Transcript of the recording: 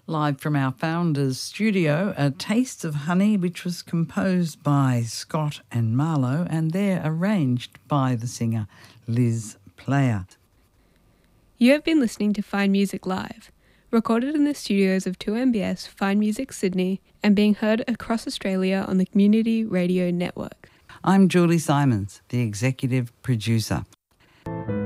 Live from our founder's studio, A Taste of Honey, which was composed by Scott and Marlowe and they're arranged by the singer Liz Player. You have been listening to Fine Music Live, recorded in the studios of 2MBS Fine Music Sydney and being heard across Australia on the Community Radio Network. I'm Julie Simons, the executive producer.